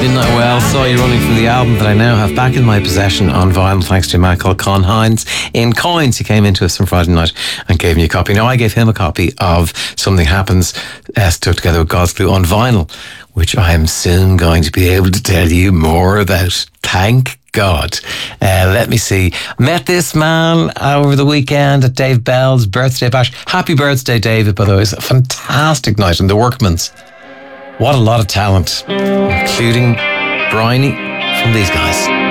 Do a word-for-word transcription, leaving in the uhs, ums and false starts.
Midnight Well, Saw You Running from the album that I now have back in my possession on vinyl, thanks to a man called Con Hines in Coins. He came into us on Friday night and gave me a copy. Now, I gave him a copy of Something Happens, uh, stuck together with God's Glue on vinyl, which I am soon going to be able to tell you more about. Thank God. Uh, let me see. Met this man over the weekend at Dave Bell's birthday bash. Happy birthday, David, by the way. It was a fantastic night in the Workman's. What a lot of talent, including Bryony from these guys.